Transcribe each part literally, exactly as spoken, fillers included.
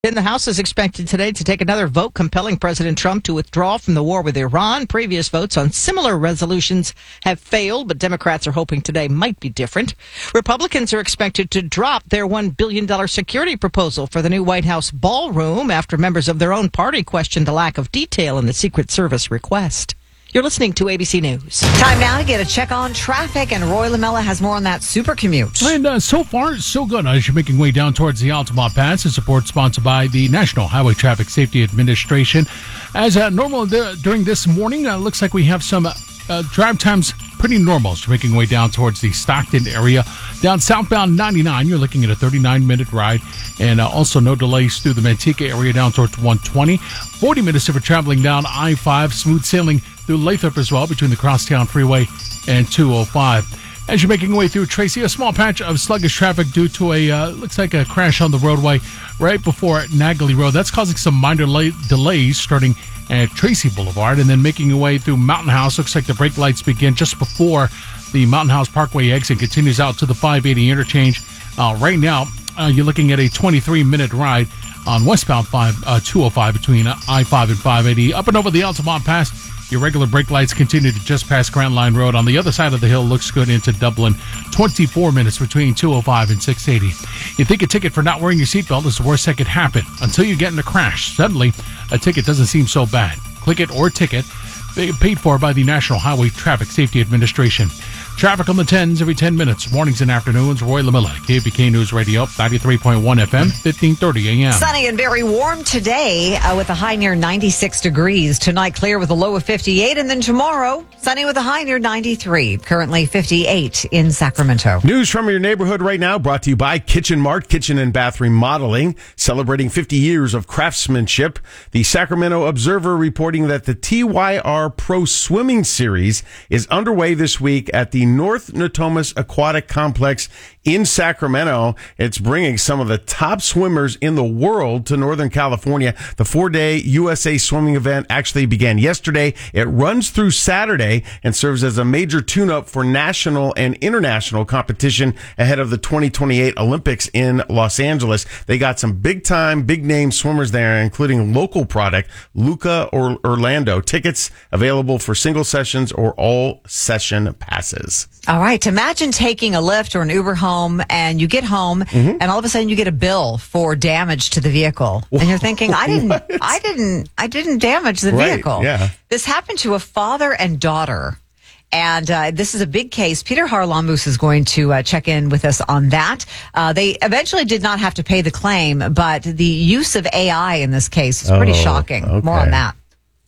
In the House is expected today to take another vote compelling President Trump to withdraw from the war with Iran. Previous votes on similar resolutions have failed, but Democrats are hoping today might be different. Republicans are expected to drop their one billion dollars security proposal for the new White House ballroom after members of their own party questioned the lack of detail in the Secret Service request. You're listening to A B C News. Time now to get a check on traffic, and Roy Lamella has more on that super commute. And uh, so far, so good. As you're making way down towards the Altamont Pass, a support sponsored by the National Highway Traffic Safety Administration. As uh, normal th- during this morning, uh, looks like we have some uh, uh, drive times pretty normal. So you're making way down towards the Stockton area. Down southbound ninety-nine, you're looking at a thirty-nine minute ride. And uh, also no delays through the Manteca area down towards one twenty. forty minutes if you're traveling down I five, smooth sailing through Lathrop as well between the Crosstown Freeway and two oh five. As you're making your way through Tracy, a small patch of sluggish traffic due to a, uh, looks like a crash on the roadway right before Nagley Road. That's causing some minor la- delays starting at Tracy Boulevard and then making your way through Mountain House. Looks like the brake lights begin just before the Mountain House Parkway exit continues out to the five eighty interchange. Uh, right now, uh, you're looking at a twenty-three minute ride on westbound five, uh, two oh five between uh, I five and five eighty. Up and over the Altamont Pass, your regular brake lights continue to just pass Grant Line Road. On the other side of the hill, looks good into Dublin. twenty-four minutes between two oh five and six eighty. You think a ticket for not wearing your seatbelt is the worst that could happen until you get in a crash. Suddenly, a ticket doesn't seem so bad. Click it or ticket, paid for by the National Highway Traffic Safety Administration. Traffic on the tens every ten minutes, mornings and afternoons. Roy Lamella, K F B K News Radio, ninety-three point one F M, fifteen thirty A M. Sunny and very warm today uh, with a high near ninety-six degrees. Tonight, clear with a low of fifty-eight. And then tomorrow, sunny with a high near ninety-three. Currently fifty-eight in Sacramento. News from your neighborhood right now brought to you by Kitchen Mart, Kitchen and Bath Remodeling, celebrating fifty years of craftsmanship. The Sacramento Observer reporting that the T Y R Pro Swimming Series is underway this week at the North Natomas Aquatic Complex in Sacramento. It's bringing some of the top swimmers in the world to Northern California. The four-day U S A swimming event actually began yesterday. It runs through Saturday and serves as a major tune-up for national and international competition ahead of the twenty twenty-eight Olympics in Los Angeles. They got some big-time, big-name swimmers there, including local product, Luca or Orlando. Tickets available for single sessions or all session passes. All right. Imagine taking a Lyft or an Uber home and you get home mm-hmm. and all of a sudden you get a bill for damage to the vehicle. And you're thinking, I didn't, I didn't, I didn't damage the right, vehicle. Yeah. This happened to a father and daughter. And uh, this is a big case. Peter Harlamus is going to uh, check in with us on that. Uh, they eventually did not have to pay the claim, but the use of A I in this case is pretty oh, shocking. Okay. More on that.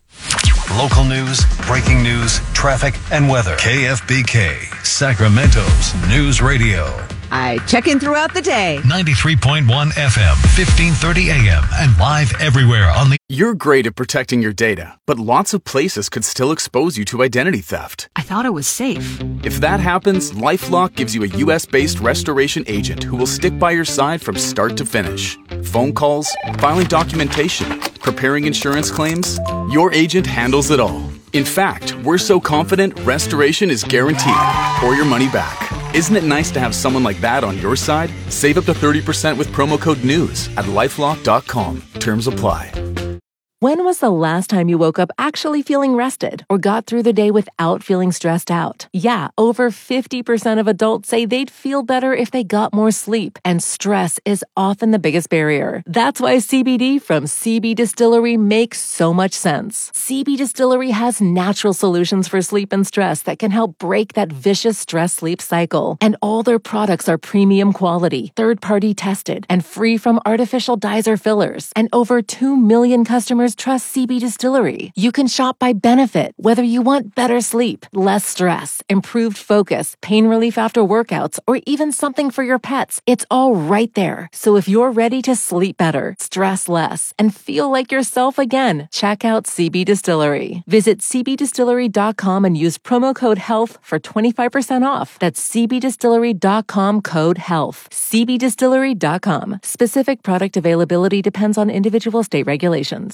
Local news, breaking news, traffic, and weather. K F B K, Sacramento's News Radio. I check in throughout the day. ninety-three point one F M, fifteen thirty A M, and live everywhere on the... You're great at protecting your data, but lots of places could still expose you to identity theft. I thought it was safe. If that happens, LifeLock gives you a U S-based restoration agent who will stick by your side from start to finish. Phone calls, filing documentation, preparing insurance claims, your agent handles it all. In fact, we're so confident restoration is guaranteed or your money back. Isn't it nice to have someone like that on your side? Save up to thirty percent with promo code NEWS at lifelock dot com. Terms apply. When was the last time you woke up actually feeling rested or got through the day without feeling stressed out? Yeah, over fifty percent of adults say they'd feel better if they got more sleep, and stress is often the biggest barrier. That's why C B D from C B Distillery makes so much sense. C B Distillery has natural solutions for sleep and stress that can help break that vicious stress-sleep cycle. And all their products are premium quality, third-party tested, and free from artificial dyes or fillers. And over two million customers trust C B Distillery. You can shop by benefit, whether you want better sleep, less stress, improved focus, pain relief after workouts, or even something for your pets. It's all right there. So if you're ready to sleep better, stress less, and feel like yourself again, check out C B Distillery. Visit c b distillery dot com and use promo code HEALTH for twenty-five percent off. That's c b distillery dot com code HEALTH. c b distillery dot com. Specific product availability depends on individual state regulations.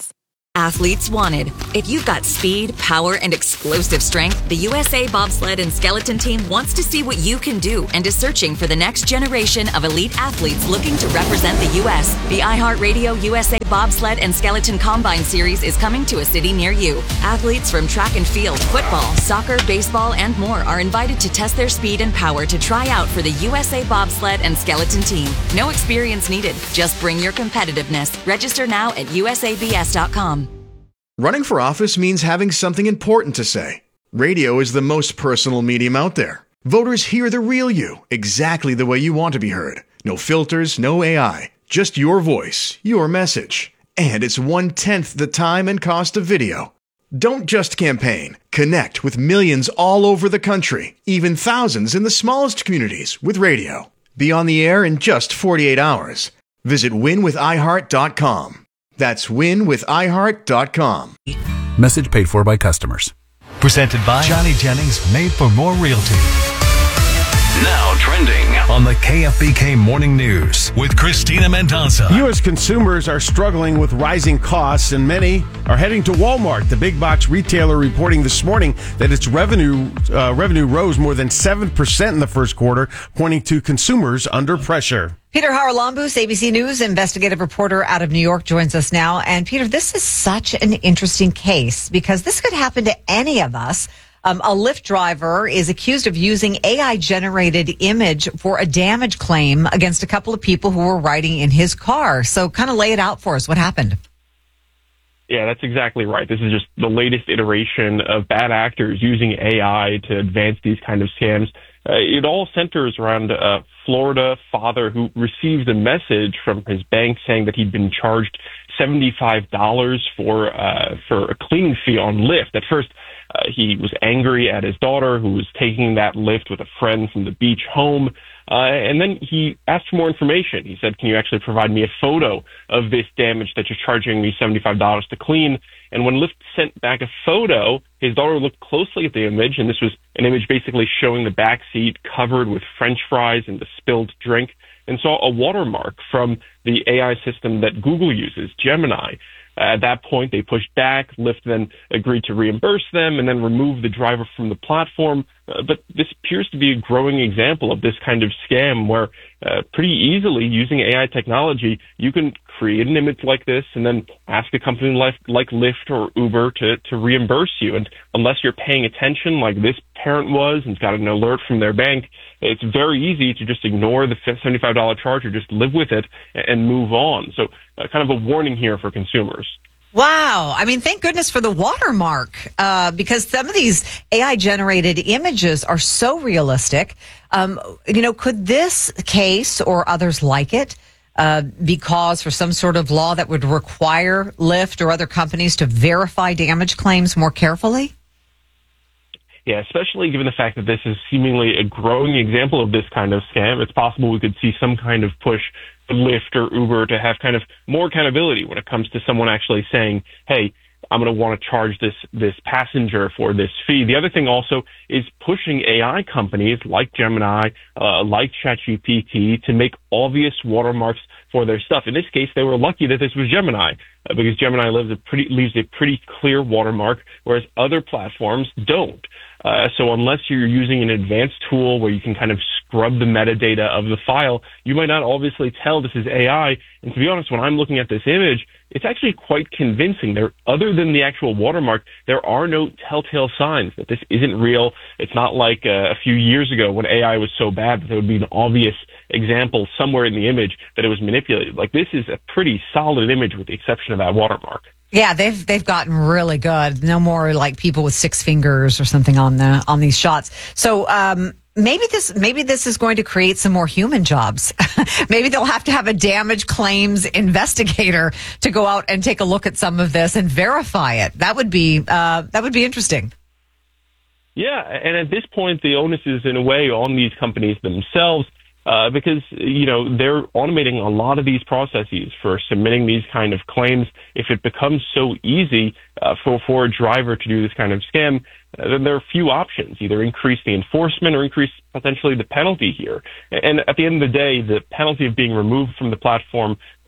Athletes wanted. If you've got speed, power, and explosive strength, the U S A Bobsled and Skeleton Team wants to see what you can do and is searching for the next generation of elite athletes looking to represent the U S The iHeartRadio U S A Bobsled and Skeleton Combine Series is coming to a city near you. Athletes from track and field, football, soccer, baseball, and more are invited to test their speed and power to try out for the U S A Bobsled and Skeleton Team. No experience needed. Just bring your competitiveness. Register now at U S A B S dot com. Running for office means having something important to say. Radio is the most personal medium out there. Voters hear the real you, exactly the way you want to be heard. No filters, no A I. Just your voice, your message. And it's one-tenth the time and cost of video. Don't just campaign. Connect with millions all over the country, even thousands in the smallest communities with radio. Be on the air in just forty-eight hours. Visit win with i heart dot com. That's win with i heart dot com. Message paid for by customers. Presented by Johnny Jennings, Made for More Realty. Now trending on the K F B K Morning News with Christina Mendoza. U S consumers are struggling with rising costs, and many are heading to Walmart. The big box retailer reporting this morning that its revenue uh, revenue rose more than seven percent in the first quarter, pointing to consumers under pressure. Peter Haralambous, A B C News investigative reporter out of New York, joins us now. And Peter, this is such an interesting case because this could happen to any of us. Um, a Lyft driver is accused of using A I-generated image for a damage claim against a couple of people who were riding in his car. So kind of lay it out for us. What happened? Yeah, that's exactly right. This is just the latest iteration of bad actors using A I to advance these kind of scams. Uh, it all centers around a Florida father who received a message from his bank saying that he'd been charged seventy-five dollars for uh, for a cleaning fee on Lyft. At first, uh, he was angry at his daughter who was taking that Lyft with a friend from the beach home. Uh, and then he asked for more information. He said, can you actually provide me a photo of this damage that you're charging me seventy-five dollars to clean? And when Lyft sent back a photo, his daughter looked closely at the image, and this was an image basically showing the back seat covered with French fries and the spilled drink, and saw a watermark from the A I system that Google uses, Gemini. Uh, at that point, they pushed back. Lyft then agreed to reimburse them and then remove the driver from the platform. Uh, but this appears to be a growing example of this kind of scam where uh, pretty easily, using A I technology, you can create an image like this and then ask a company like, like Lyft or Uber to, to reimburse you. And unless you're paying attention like this parent was and got an alert from their bank, it's very easy to just ignore the seventy-five dollars charge or just live with it and move on. So uh, kind of a warning here for consumers. Wow. I mean, thank goodness for the watermark, uh, because some of these A I-generated images are so realistic. Um, you know, could this case or others like it uh, be cause for some sort of law that would require Lyft or other companies to verify damage claims more carefully? Yeah, especially given the fact that this is seemingly a growing example of this kind of scam, it's possible we could see some kind of push for Lyft or Uber to have kind of more accountability when it comes to someone actually saying, hey, I'm going to want to charge this this passenger for this fee. The other thing also is pushing A I companies like Gemini, uh, like ChatGPT to make obvious watermarks for their stuff. In this case, they were lucky that this was Gemini uh, because Gemini leaves a pretty leaves a pretty clear watermark, whereas other platforms don't. Uh, so unless you're using an advanced tool where you can kind of scrub the metadata of the file, you might not obviously tell this is A I. And to be honest, when I'm looking at this image, it's actually quite convincing. There, other than the actual watermark, there are no telltale signs that this isn't real. It's not like uh, a few years ago when A I was so bad that there would be an obvious example somewhere in the image that it was manipulated. Like, this is a pretty solid image with the exception of that watermark. Yeah, they've they've gotten really good. No more like people with six fingers or something on the on these shots. So um, maybe this maybe this is going to create some more human jobs. Maybe they'll have to have a damage claims investigator to go out and take a look at some of this and verify it. That would be uh, that would be interesting. Yeah, and at this point, the onus is in a way on these companies themselves. Uh, because, you know, they're automating a lot of these processes for submitting these kind of claims. If it becomes so easy uh, for, for a driver to do this kind of scam, uh, then there are few options, either increase the enforcement or increase potentially the penalty here. And at the end of the day, the penalty of being removed from the platform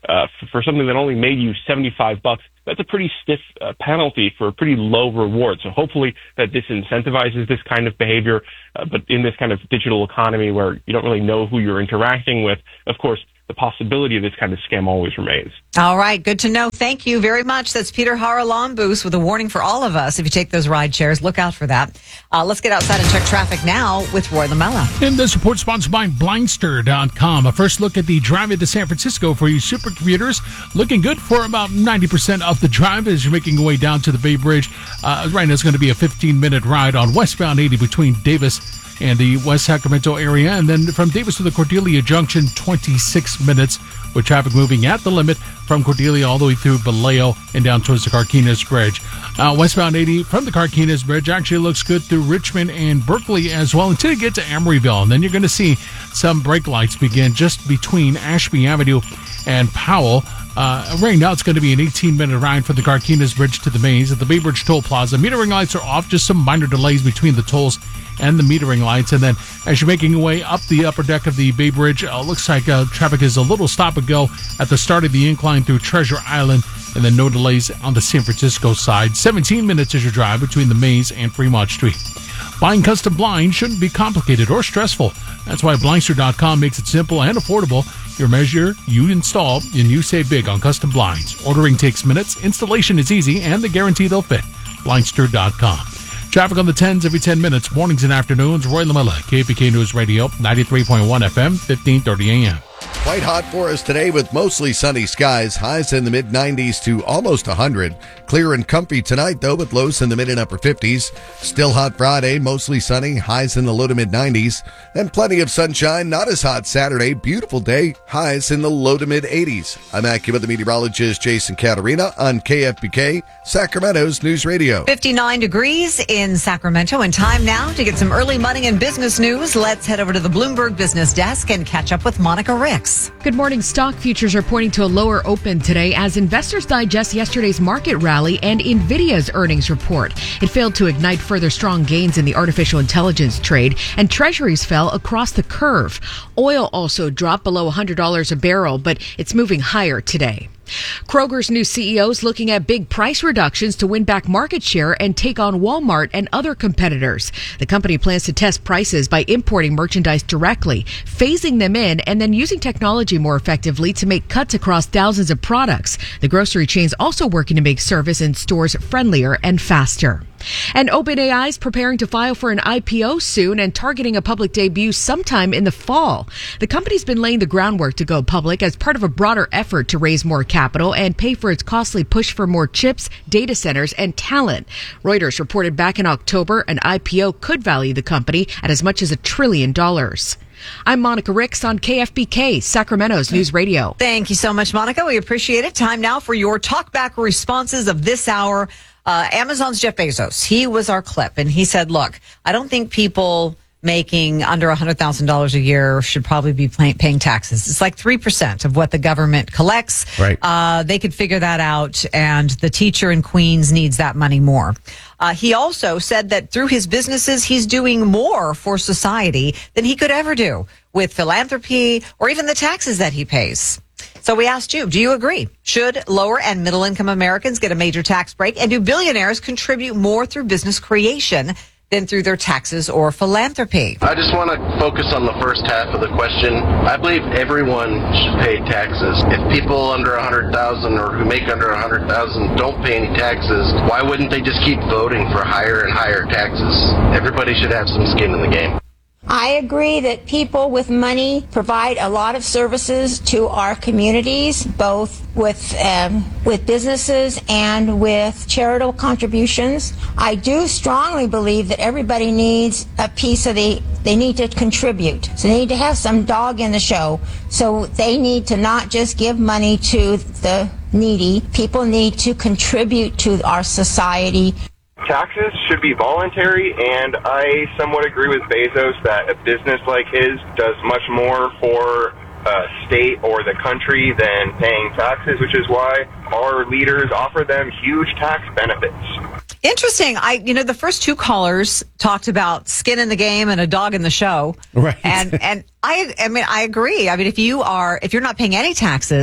uh, for, for something that only made you seventy-five bucks, that's a pretty stiff uh, penalty for a pretty low reward. So hopefully that this incentivizes this kind of behavior. Uh, but in this kind of digital economy where you don't really know who you're interacting with, of course, the possibility of this kind of scam always remains. All right. Good to know. Thank you very much. That's Peter Haralambous with a warning for all of us. If you take those ride shares, look out for that. Uh, let's get outside and check traffic now with Roy Lamella. And this report sponsored by Blindster dot com. A first look at the drive into San Francisco for you supercommuters. Looking good for about ninety percent of the drive as you're making your way down to the Bay Bridge. Uh, right now it's going to be a fifteen-minute ride on westbound eighty between Davis and the West Sacramento area. And then from Davis to the Cordelia Junction, twenty-six minutes with traffic moving at the limit from Cordelia all the way through Vallejo and down towards the Carquinez Bridge. Uh, westbound eighty from the Carquinez Bridge actually looks good through Richmond and Berkeley as well until you get to Emeryville. And then you're going to see some brake lights begin just between Ashby Avenue and Powell. Uh, right now, it's going to be an eighteen-minute ride from the Carquinez Bridge to the Maze at the Bay Bridge Toll Plaza. Metering lights are off, just some minor delays between the tolls and the metering lights. And then as you're making your way up the upper deck of the Bay Bridge, uh, looks like uh, traffic is a little stop and go at the start of the incline through Treasure Island, and then no delays on the San Francisco side. seventeen minutes is your drive between the Maze and Fremont Street. Buying custom blinds shouldn't be complicated or stressful. That's why Blindster dot com makes it simple and affordable. You measure, you install, and you save big on custom blinds. Ordering takes minutes, installation is easy, and they guarantee they'll fit. Blindster dot com. Traffic on the tens every ten minutes, mornings and afternoons. Roy Lamella, K F B K News Radio, ninety-three point one F M, fifteen thirty A M. Quite hot for us today with mostly sunny skies. Highs in the mid nineties to almost one hundred. Clear and comfy tonight, though, with lows in the mid and upper fifties. Still hot Friday, mostly sunny. Highs in the low to mid nineties. And plenty of sunshine. Not as hot Saturday. Beautiful day. Highs in the low to mid eighties. I'm AccuWeather meteorologist Jason Caterina on K F B K, Sacramento's News Radio. fifty-nine degrees in Sacramento, and time now to get some early money and business news. Let's head over to the Bloomberg Business Desk and catch up with Monica Ricks. Good morning. Stock futures are pointing to a lower open today as investors digest yesterday's market rally and NVIDIA's earnings report. It failed to ignite further strong gains in the artificial intelligence trade, and treasuries fell across the curve. Oil also dropped below one hundred dollars a barrel, but it's moving higher today. Kroger's new C E O is looking at big price reductions to win back market share and take on Walmart and other competitors. The company plans to test prices by importing merchandise directly, phasing them in, and then using technology more effectively to make cuts across thousands of products. The grocery chain's also working to make service in stores friendlier and faster. And OpenAI is preparing to file for an I P O soon and targeting a public debut sometime in the fall. The company's been laying the groundwork to go public as part of a broader effort to raise more capital and pay for its costly push for more chips, data centers, and talent. Reuters reported back in October an I P O could value the company at as much as a trillion dollars. I'm Monica Ricks on K F B K, Sacramento's News Radio. Thank you so much, Monica. We appreciate it. Time now for your talkback responses of this hour. Uh, Amazon's Jeff Bezos, he was our clip, and he said, look, I don't think people making under one hundred thousand dollars a year should probably be pay- paying taxes. It's like three percent of what the government collects. Right. Uh, they could figure that out, and the teacher in Queens needs that money more. Uh, he also said that through his businesses, he's doing more for society than he could ever do with philanthropy or even the taxes that he pays. So we asked you, do you agree? Should lower and middle income Americans get a major tax break? And do billionaires contribute more through business creation than through their taxes or philanthropy? I just want to focus on the first half of the question. I believe everyone should pay taxes. If people under one hundred thousand dollars or who make under one hundred thousand dollars don't pay any taxes, why wouldn't they just keep voting for higher and higher taxes? Everybody should have some skin in the game. I agree that people with money provide a lot of services to our communities, both with um, with businesses and with charitable contributions. I do strongly believe that everybody needs a piece of the, they need to contribute. So they need to have some dog in the show. So they need to not just give money to the needy. People need to contribute to our society. Taxes should be voluntary, and I somewhat agree with Bezos that a business like his does much more for a state or the country than paying taxes, which is why our leaders offer them huge tax benefits. Interesting. I, you know, the first two callers talked about skin in the game and a dog in the show. Right. And, and I, I mean, I agree. I mean, if you are, if you're not paying any taxes,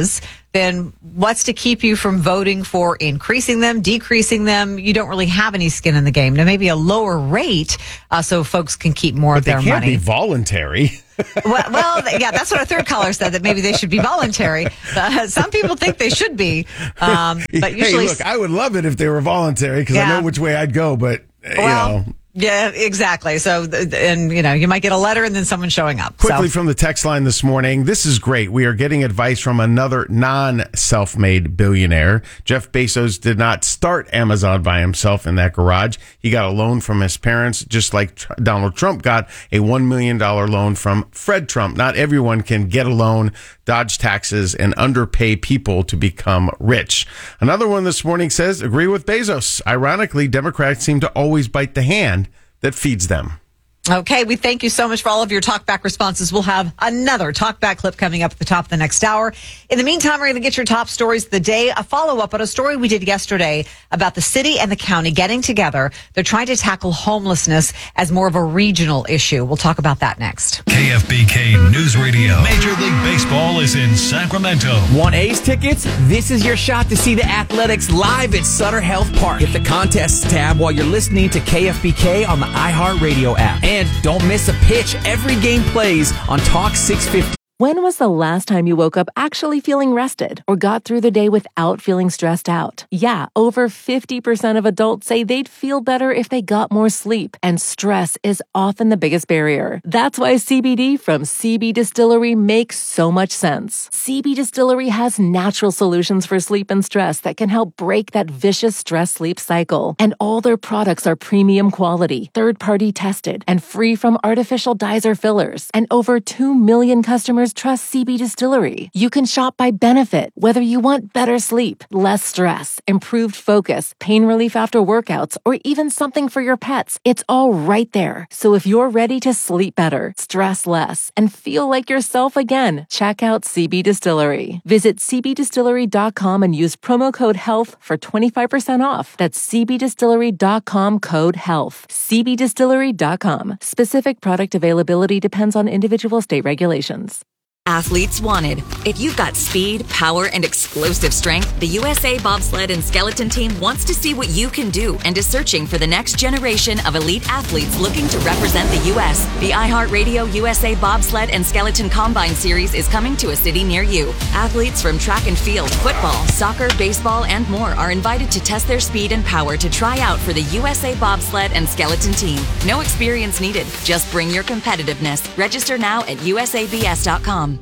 then what's to keep you from voting for increasing them, decreasing them? You don't really have any skin in the game. Now, maybe a lower rate uh, so folks can keep more but of their they can't money. be voluntary. well, well, yeah, that's what our third caller said, that maybe they should be voluntary. Uh, some people think they should be. Um, but usually, hey, look, I would love it if they were voluntary because Yeah. I know which way I'd go, but, you well, know. Yeah, exactly. So, th- and you know, you might get a letter and then someone showing up. Quickly so. from the text line this morning, this is great. We are getting advice from another non-self-made billionaire. Jeff Bezos did not start Amazon by himself in that garage. He got a loan from his parents, just like Tr- Donald Trump got a one million dollars loan from Fred Trump. Not everyone can get a loan, dodge taxes, and underpay people to become rich. Another one this morning says, agree with Bezos. Ironically, Democrats seem to always bite the hand that feeds them. Okay, we thank you so much for all of your talkback responses. We'll have another talkback clip coming up at the top of the next hour. In the meantime, we're going to get your top stories of the day, a follow-up on a story we did yesterday about the city and the county getting together. They're trying to tackle homelessness as more of a regional issue. We'll talk about that next. K F B K News Radio. Major League Baseball is in Sacramento. Want A's tickets? This is your shot to see the Athletics live at Sutter Health Park. Hit the contests tab while you're listening to K F B K on the iHeartRadio app. And don't miss a pitch. Every game plays on Talk six fifty. When was the last time you woke up actually feeling rested or got through the day without feeling stressed out? Yeah, over fifty percent of adults say they'd feel better if they got more sleep, and stress is often the biggest barrier. That's why C B D from C B Distillery makes so much sense. C B Distillery has natural solutions for sleep and stress that can help break that vicious stress-sleep cycle. And all their products are premium quality, third-party tested, and free from artificial dyes or fillers. And over two million customers trust C B Distillery. You can shop by benefit, whether you want better sleep, less stress, improved focus, pain relief after workouts, or even something for your pets. It's all right there. So if you're ready to sleep better, stress less, and feel like yourself again, check out C B Distillery. Visit c b distillery dot com and use promo code HEALTH for twenty-five percent off. That's c b distillery dot com code HEALTH. c b distillery dot com. Specific product availability depends on individual state regulations. Athletes wanted. If you've got speed, power, and explosive strength, the U S A Bobsled and Skeleton Team wants to see what you can do and is searching for the next generation of elite athletes looking to represent the U S. The iHeartRadio U S A Bobsled and Skeleton Combine Series is coming to a city near you. Athletes from track and field, football, soccer, baseball, and more are invited to test their speed and power to try out for the U S A Bobsled and Skeleton Team. No experience needed. Just bring your competitiveness. Register now at u s a b s dot com.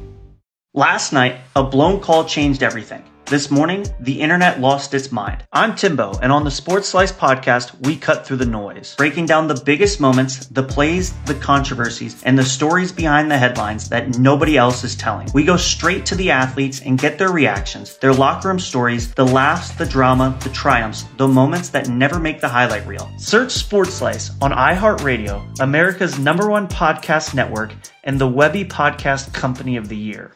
Last night, a blown call changed everything. This morning, the internet lost its mind. I'm Timbo, and on the Sports Slice podcast, we cut through the noise, breaking down the biggest moments, the plays, the controversies, and the stories behind the headlines that nobody else is telling. We go straight to the athletes and get their reactions, their locker room stories, the laughs, the drama, the triumphs, the moments that never make the highlight reel. Search Sports Slice on iHeartRadio, America's number one podcast network, and the Webby Podcast Company of the Year.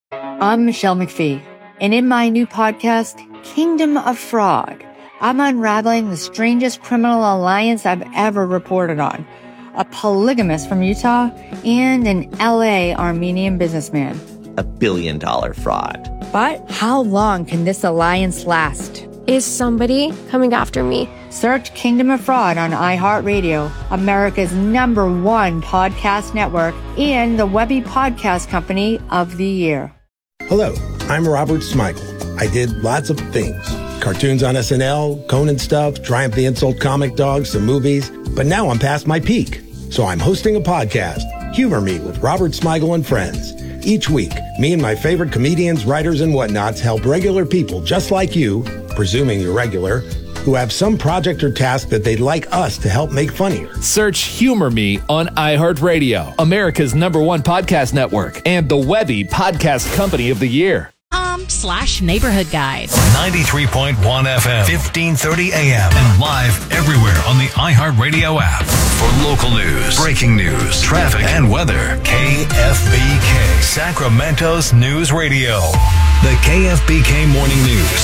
I'm Michelle McPhee, and in my new podcast, Kingdom of Fraud, I'm unraveling the strangest criminal alliance I've ever reported on. A polygamist from Utah and an L A Armenian businessman. A billion dollar fraud. But how long can this alliance last? Is somebody coming after me? Search Kingdom of Fraud on iHeartRadio, America's number one podcast network, and the Webby Podcast Company of the Year. Hello, I'm Robert Smigel. I did lots of things. Cartoons on S N L, Conan stuff, Triumph the Insult Comic Dog, some movies. But now I'm past my peak. So I'm hosting a podcast, Humor Me with Robert Smigel and Friends. Each week, me and my favorite comedians, writers, and whatnots help regular people just like you, presuming you're regular, who have some project or task that they'd like us to help make funnier. Search Humor Me on iHeartRadio, America's number one podcast network, and the Webby Podcast Company of the Year. Um, slash neighborhood guide. ninety-three point one F M, fifteen thirty A M, and live everywhere on the iHeartRadio app. For local news, breaking news, traffic, and weather, K F B K, Sacramento's News Radio. The K F B K Morning News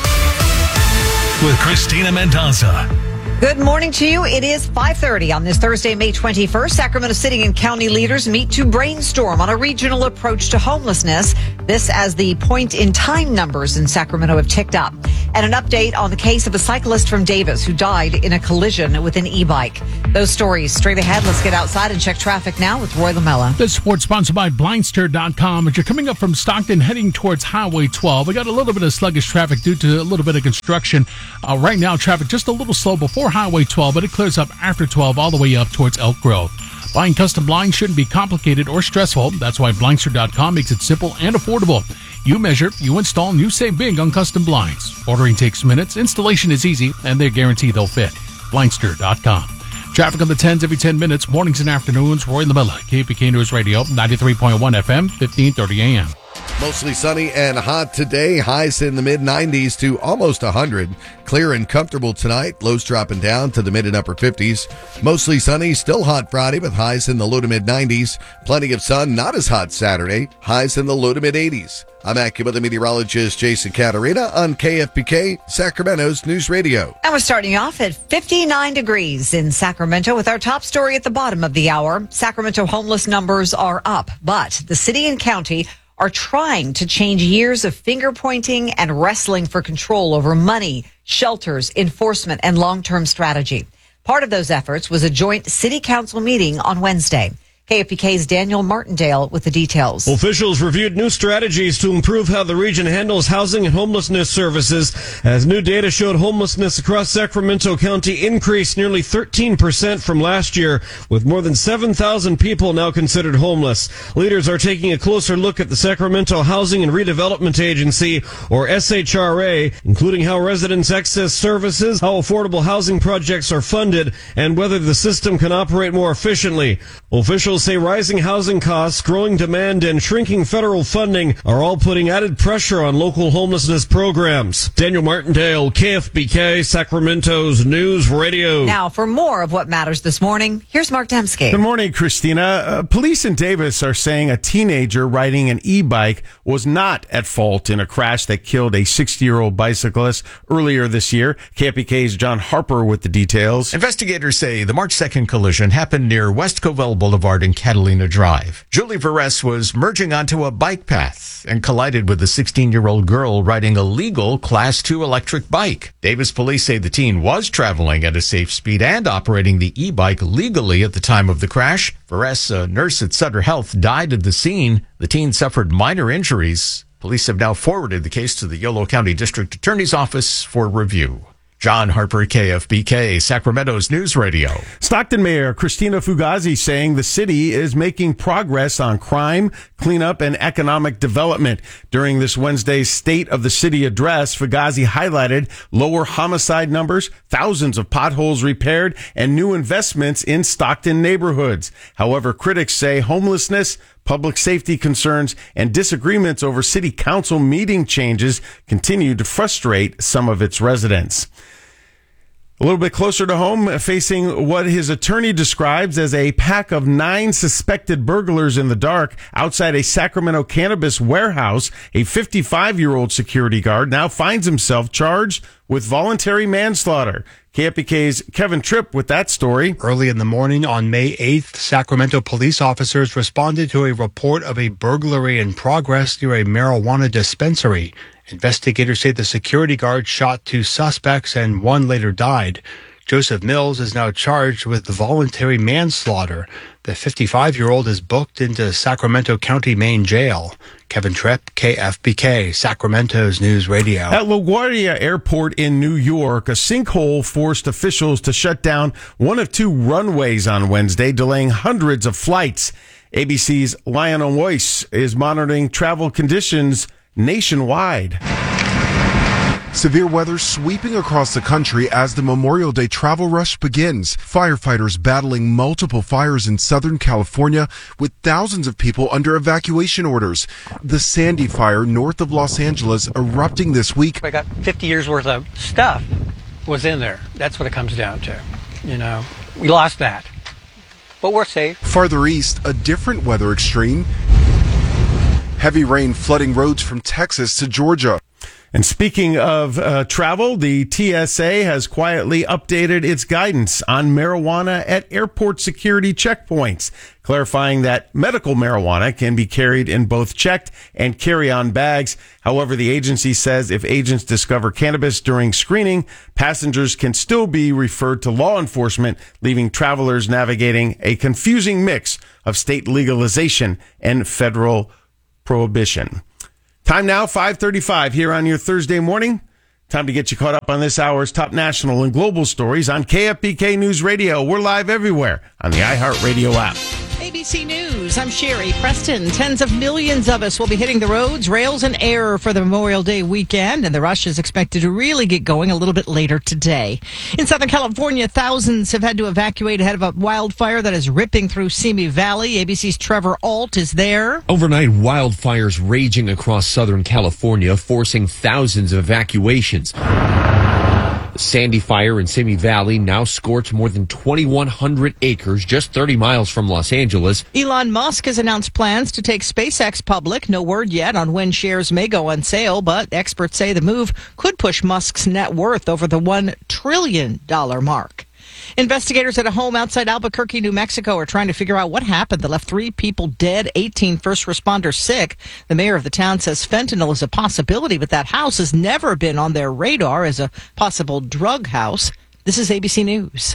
with Christina Mendoza. Good morning to you. It is five thirty on this Thursday, May twenty-first. Sacramento City and County leaders meet to brainstorm on a regional approach to homelessness. This as the point-in-time numbers in Sacramento have ticked up. And an update on the case of a cyclist from Davis who died in a collision with an e-bike. Those stories straight ahead. Let's get outside and check traffic now with Roy Lamella. This report sponsored by Blindster dot com. As you're coming up from Stockton heading towards Highway twelve, we got a little bit of sluggish traffic due to a little bit of construction. Uh, right now, traffic just a little slow before Highway twelve, but it clears up after twelve all the way up towards Elk Grove. Buying custom blinds shouldn't be complicated or stressful. That's why Blindster dot com makes it simple and affordable. You measure, you install, and you save big on custom blinds. Ordering takes minutes, installation is easy, and they guarantee they'll fit. Blindster dot com. Traffic on the tens every ten minutes, mornings and afternoons. Roy Lamella, K F B K News Radio, ninety-three point one F M, fifteen thirty A M. Mostly sunny and hot today. Highs in the mid nineties to almost one hundred. Clear and comfortable tonight. Lows dropping down to the mid and upper fifties. Mostly sunny. Still hot Friday with highs in the low to mid nineties. Plenty of sun. Not as hot Saturday. Highs in the low to mid eighties. I'm AccuWeather meteorologist Jason Caterina on K F B K, Sacramento's News Radio. And we're starting off at fifty-nine degrees in Sacramento with our top story at the bottom of the hour. Sacramento homeless numbers are up, but the city and county are trying to change years of finger pointing and wrestling for control over money, shelters, enforcement, and long-term strategy. Part of those efforts was a joint city council meeting on Wednesday. K F B K's Daniel Martindale with the details. Officials reviewed new strategies to improve how the region handles housing and homelessness services. As new data showed, homelessness across Sacramento County increased nearly thirteen percent from last year, with more than seven thousand people now considered homeless. Leaders are taking a closer look at the Sacramento Housing and Redevelopment Agency, or S H R A, including how residents access services, how affordable housing projects are funded, and whether the system can operate more efficiently. Officials say rising housing costs, growing demand, and shrinking federal funding are all putting added pressure on local homelessness programs. Daniel Martindale, K F B K, Sacramento's News Radio. Now, for more of what matters this morning, here's Mark Dembski. Good morning, Christina. Uh, police in Davis are saying a teenager riding an e-bike was not at fault in a crash that killed a sixty-year-old bicyclist earlier this year. K F B K's John Harper with the details. Investigators say the March second collision happened near West Covell Boulevard in Catalina Drive. Julie Varese was merging onto a bike path and collided with a sixteen-year-old girl riding a legal Class two electric bike. Davis police say the teen was traveling at a safe speed and operating the e-bike legally at the time of the crash. Varese, a nurse at Sutter Health, died at the scene. The teen suffered minor injuries. Police have now forwarded the case to the Yolo County District Attorney's Office for review. John Harper, K F B K, Sacramento's News Radio. Stockton Mayor Christina Fugazi saying the city is making progress on crime, cleanup, and economic development. During this Wednesday's State of the City address, Fugazi highlighted lower homicide numbers, thousands of potholes repaired, and new investments in Stockton neighborhoods. However, critics say homelessness, public safety concerns, and disagreements over city council meeting changes continue to frustrate some of its residents. A little bit closer to home, facing what his attorney describes as a pack of nine suspected burglars in the dark outside a Sacramento cannabis warehouse, a fifty-five-year-old security guard now finds himself charged with voluntary manslaughter. K F B K's Kevin Tripp with that story. Early in the morning on May eighth, Sacramento police officers responded to a report of a burglary in progress near a marijuana dispensary. Investigators say the security guard shot two suspects and one later died. Joseph Mills is now charged with voluntary manslaughter. The fifty-five-year-old is booked into Sacramento County Main Jail. Kevin Tripp, K F B K, Sacramento's News Radio. At LaGuardia Airport in New York, a sinkhole forced officials to shut down one of two runways on Wednesday, delaying hundreds of flights. A B C's Lionel Weiss is monitoring travel conditions nationwide. Severe weather sweeping across the country as the Memorial Day travel rush begins. Firefighters battling multiple fires in Southern California with thousands of people under evacuation orders. The Sandy Fire north of Los Angeles erupting this week. I got fifty years worth of stuff was in there. That's what it comes down to. You know, we lost that, but we're safe. Farther east, a different weather extreme. Heavy rain flooding roads from Texas to Georgia. And speaking of uh, travel, the T S A has quietly updated its guidance on marijuana at airport security checkpoints, clarifying that medical marijuana can be carried in both checked and carry-on bags. However, the agency says if agents discover cannabis during screening, passengers can still be referred to law enforcement, leaving travelers navigating a confusing mix of state legalization and federal prohibition. Time now, five thirty-five here on your Thursday morning. Time to get you caught up on this hour's top national and global stories on K F B K News Radio. We're live everywhere on the iHeartRadio app. A B C News, I'm Sherry Preston. Tens of millions of us will be hitting the roads, rails, and air for the Memorial Day weekend, and the rush is expected to really get going a little bit later today. In Southern California, thousands have had to evacuate ahead of a wildfire that is ripping through Simi Valley. A B C's Trevor Ault is there. Overnight, wildfires raging across Southern California, forcing thousands of evacuations. The Sandy Fire in Simi Valley now scorched more than twenty-one hundred acres, just thirty miles from Los Angeles. Elon Musk has announced plans to take SpaceX public. No word yet on when shares may go on sale, but experts say the move could push Musk's net worth over the one trillion dollars mark. Investigators at a home outside Albuquerque, New Mexico are trying to figure out what happened that left three people dead, eighteen first responders sick. The mayor of the town says fentanyl is a possibility, but that house has never been on their radar as a possible drug house. This is A B C News.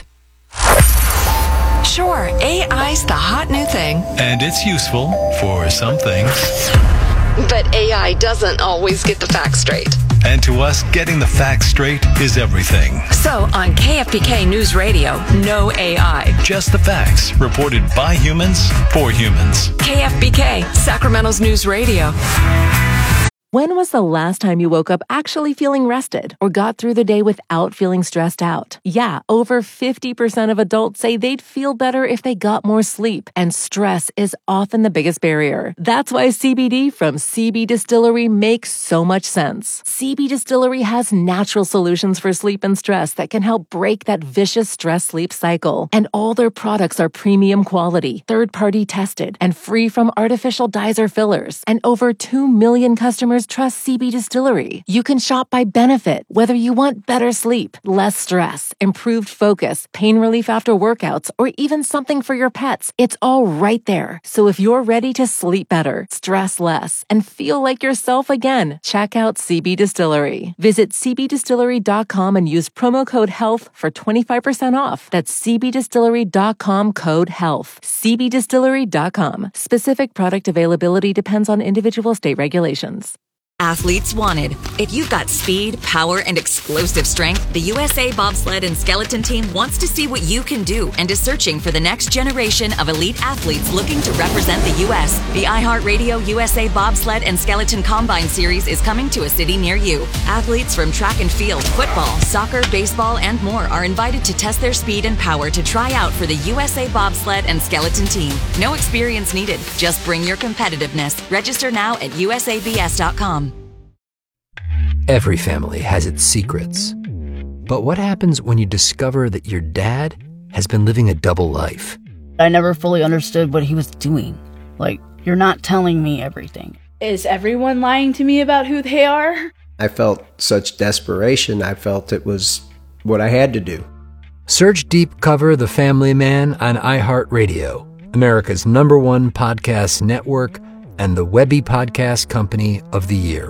Sure, A I's the hot new thing. And it's useful for some things. But A I doesn't always get the facts straight. And to us, getting the facts straight is everything. So on K F B K News Radio, no A I. Just the facts, reported by humans, for humans. K F B K, Sacramento's News Radio. When was the last time you woke up actually feeling rested or got through the day without feeling stressed out? Yeah, over fifty percent of adults say they'd feel better if they got more sleep, and stress is often the biggest barrier. That's why C B D from C B Distillery makes so much sense. C B Distillery has natural solutions for sleep and stress that can help break that vicious stress-sleep cycle. And all their products are premium quality, third-party tested, and free from artificial dyes or fillers. And over two million customers trust C B Distillery. You can shop by benefit, whether you want better sleep, less stress, improved focus, pain relief after workouts, or even something for your pets. It's all right there. So if you're ready to sleep better, stress less, and feel like yourself again, check out C B Distillery. Visit c b distillery dot com and use promo code HEALTH for twenty-five percent off. That's c b distillery dot com code HEALTH. c b distillery dot com. Specific product availability depends on individual state regulations. Athletes wanted. If you've got speed, power, and explosive strength, the U S A Bobsled and Skeleton Team wants to see what you can do and is searching for the next generation of elite athletes looking to represent the U S. The iHeartRadio U S A Bobsled and Skeleton Combine Series is coming to a city near you. Athletes from track and field, football, soccer, baseball, and more are invited to test their speed and power to try out for the U S A Bobsled and Skeleton Team. No experience needed. Just bring your competitiveness. Register now at u s a b s dot com. Every family has its secrets. But what happens when you discover that your dad has been living a double life? I never fully understood what he was doing. Like, you're not telling me everything. Is everyone lying to me about who they are? I felt such desperation. I felt it was what I had to do. Search Deep Cover The Family Man on iHeartRadio, America's number one podcast network and the Webby Podcast Company of the Year.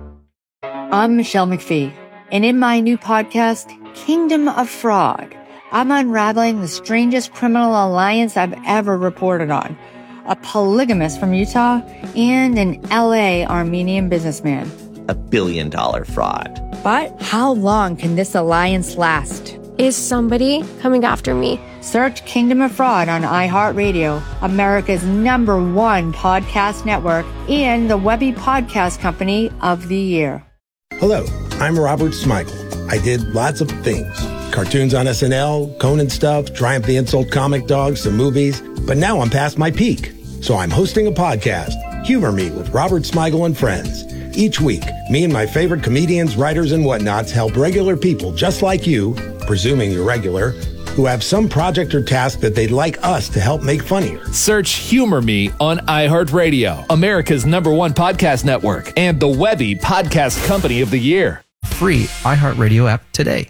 I'm Michelle McPhee, and in my new podcast, Kingdom of Frog, I'm unraveling the strangest criminal alliance I've ever reported on. A polygamist from Utah and an L A Armenian businessman. A billion dollar fraud. But how long can this alliance last? Is somebody coming after me? Search Kingdom of Fraud on iHeartRadio, America's number one podcast network, and the Webby Podcast Company of the Year. Hello, I'm Robert Smigel. I did lots of things. Cartoons on S N L, Conan stuff, Triumph the Insult Comic Dog, some movies. But now I'm past my peak. So I'm hosting a podcast, Humor Me with Robert Smigel and Friends. Each week, me and my favorite comedians, writers, and whatnots help regular people just like you, presuming you're regular, who have some project or task that they'd like us to help make funnier. Search Humor Me on iHeartRadio, America's number one podcast network, and the Webby Podcast Company of the Year. Free iHeartRadio app today.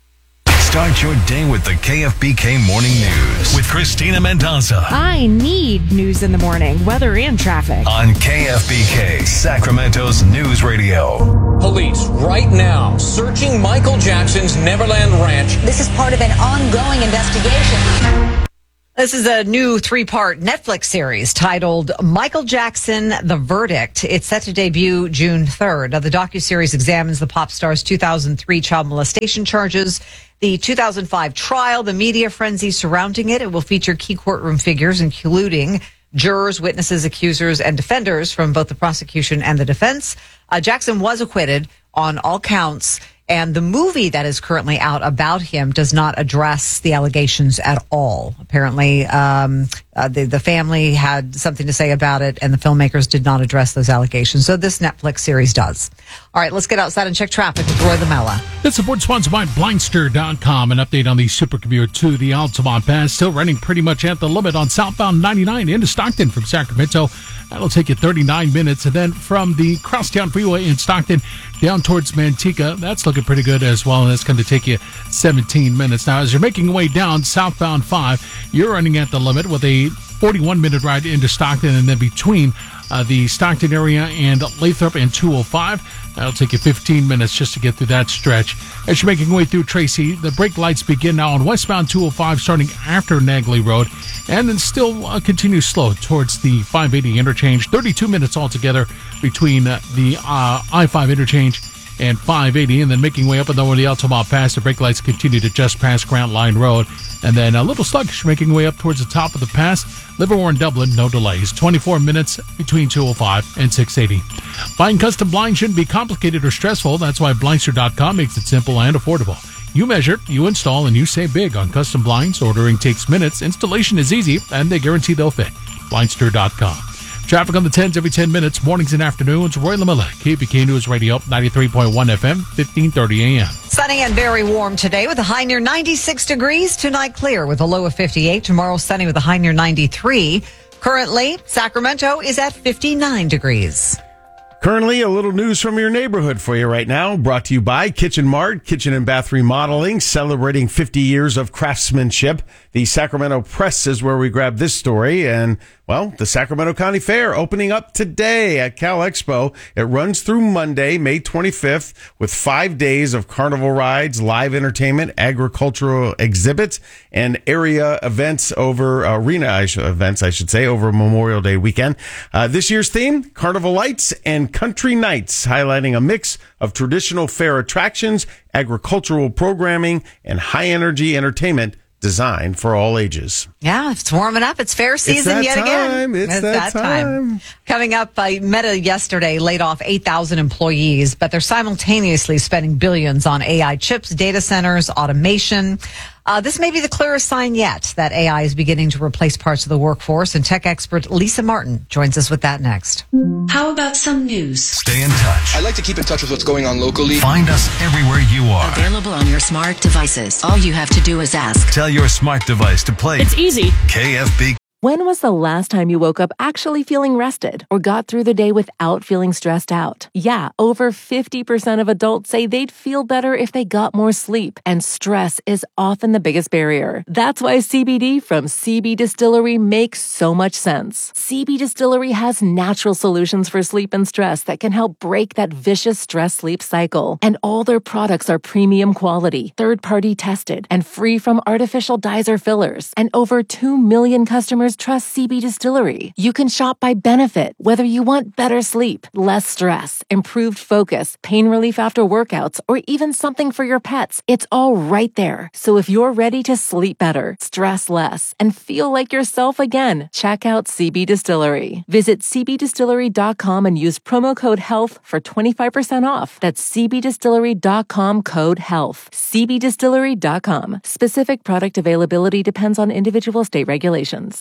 Start your day with the K F B K Morning News with Christina Mendoza I need news in the morning, weather and traffic. on K F B K, Sacramento's news radio. Police right now searching Michael Jackson's Neverland Ranch. This is part of an ongoing investigation. This is a new three-part Netflix series titled Michael Jackson, The Verdict. It's set to debut June third. Now, the docuseries examines the pop star's two thousand three child molestation charges, the two thousand five trial, the media frenzy surrounding it. It will feature key courtroom figures, including jurors, witnesses, accusers, and defenders from both the prosecution and the defense. Uh, Jackson was acquitted on all counts, and the movie that is currently out about him does not address the allegations at all. Apparently, um, uh, the, the family had something to say about it, and the filmmakers did not address those allegations. So this Netflix series does. All right, let's get outside and check traffic with Roy Lamella. This support sponsored by Blindster dot com. An update on the Supercommute to the Altamont Pass. Still running pretty much at the limit on southbound ninety-nine into Stockton from Sacramento. That'll take you thirty-nine minutes. And then from the Crosstown Freeway in Stockton down towards Manteca, that's looking pretty good as well. And that's going to take you seventeen minutes. Now, as you're making your way down southbound five, you're running at the limit with a forty-one minute ride into Stockton, and then between uh, the Stockton area and Lathrop and two oh five. That'll take you fifteen minutes just to get through that stretch. As you're making your way through Tracy, the brake lights begin now on westbound two oh five starting after Nagley Road, and then still uh, continue slow towards the five eighty interchange. thirty-two minutes altogether between uh, the uh, I five interchange and five eighty, and then making way up and over the Altamont Pass. The brake lights continue to just pass Grant Line Road, and then a little sluggish making way up towards the top of the pass. Livermore and Dublin, no delays. twenty-four minutes between two oh five and six eighty. Buying custom blinds shouldn't be complicated or stressful. That's why Blindster dot com makes it simple and affordable. You measure, you install, and you save big on custom blinds. Ordering takes minutes. Installation is easy, and they guarantee they'll fit. Blindster dot com. Traffic on the tens every ten minutes, mornings and afternoons. Roy Lamilla, K B K News Radio, ninety-three point one F M, fifteen thirty A M. Sunny and very warm today with a high near ninety-six degrees. Tonight clear with a low of fifty-eight. Tomorrow sunny with a high near ninety-three. Currently, Sacramento is at fifty-nine degrees. Currently, a little news from your neighborhood for you right now, brought to you by Kitchen Mart, Kitchen and Bath Remodeling, celebrating fifty years of craftsmanship. The Sacramento Press is where we grab this story, and, well, the Sacramento County Fair opening up today at Cal Expo. It runs through Monday, May twenty-fifth, with five days of carnival rides, live entertainment, agricultural exhibits, and area events over, uh, arena events, I should say, over Memorial Day weekend. Uh, this year's theme, Carnival Lights and Country Nights, highlighting a mix of traditional fair attractions, agricultural programming, and high-energy entertainment designed for all ages. Yeah, it's warming up. It's fair season it's yet time. again. It's, it's that, that time. time. Coming up, uh, Meta yesterday laid off eight thousand employees, but they're simultaneously spending billions on A I chips, data centers, automation. Uh, this may be the clearest sign yet that A I is beginning to replace parts of the workforce, and tech expert Lisa Martin joins us with that next. How about some news? Stay in touch. I like to keep in touch with what's going on locally. Find us everywhere you are. Available on your smart devices. All you have to do is ask. Tell your smart device to play. It's easy. K F B. When was the last time you woke up actually feeling rested or got through the day without feeling stressed out? Yeah, over fifty percent of adults say they'd feel better if they got more sleep, and stress is often the biggest barrier. That's why C B D from C B Distillery makes so much sense. C B Distillery has natural solutions for sleep and stress that can help break that vicious stress-sleep cycle. And all their products are premium quality, third-party tested, and free from artificial dyes or fillers. And over two million customers trust C B Distillery. You can shop by benefit, whether you want better sleep, less stress, improved focus, pain relief after workouts, or even something for your pets. It's all right there. So if you're ready to sleep better, stress less, and feel like yourself again, check out C B Distillery. Visit C B distillery dot com and use promo code HEALTH for twenty-five percent off. That's C B distillery dot com code HEALTH. C B distillery dot com. Specific product availability depends on individual state regulations.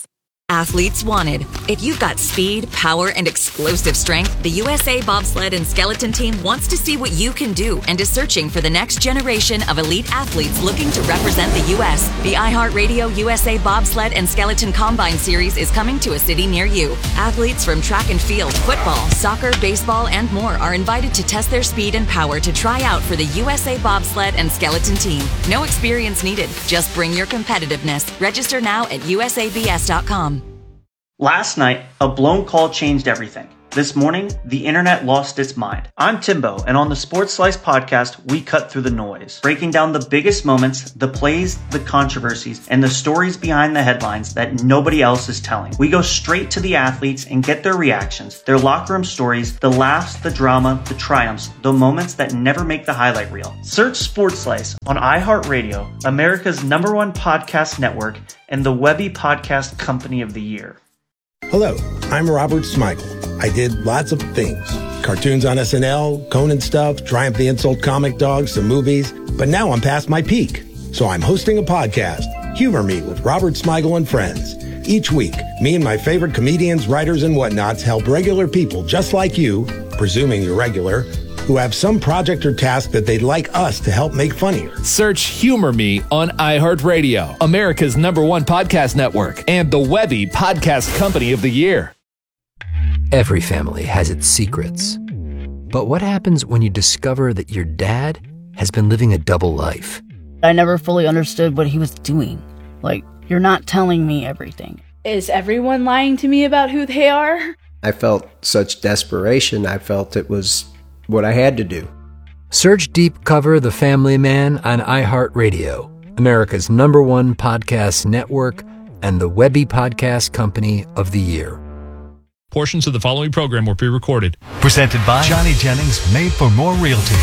Athletes wanted. If you've got speed, power, and explosive strength, the U S A Bobsled and Skeleton Team wants to see what you can do and is searching for the next generation of elite athletes looking to represent the U S. The iHeartRadio U S A Bobsled and Skeleton Combine Series is coming to a city near you. Athletes from track and field, football, soccer, baseball, and more are invited to test their speed and power to try out for the U S A Bobsled and Skeleton Team. No experience needed. Just bring your competitiveness. Register now at U S A B S dot com. Last night, a blown call changed everything. This morning, the internet lost its mind. I'm Timbo, and on the Sports Slice podcast, we cut through the noise, breaking down the biggest moments, the plays, the controversies, and the stories behind the headlines that nobody else is telling. We go straight to the athletes and get their reactions, their locker room stories, the laughs, the drama, the triumphs, the moments that never make the highlight reel. Search Sports Slice on iHeartRadio, America's number one podcast network, and the Webby Podcast Company of the Year. Hello, I'm Robert Smigel. I did lots of things. Cartoons on S N L, Conan stuff, Triumph the Insult Comic Dog, some movies. But now I'm past my peak. So I'm hosting a podcast, Humor Me with Robert Smigel and Friends. Each week, me and my favorite comedians, writers, and whatnots help regular people just like you, presuming you're regular, who have some project or task that they'd like us to help make funnier. Search Humor Me on iHeartRadio, America's number one podcast network, and the Webby Podcast Company of the Year. Every family has its secrets. But what happens when you discover that your dad has been living a double life? I never fully understood what he was doing. Like, you're not telling me everything. Is everyone lying to me about who they are? I felt such desperation. I felt it was what I had to do. Search Deep Cover The Family Man on iHeartRadio, America's number one podcast network, and the Webby Podcast Company of the Year. Portions of the following program were pre-recorded. Presented by Johnny Jennings, Made for More Realty.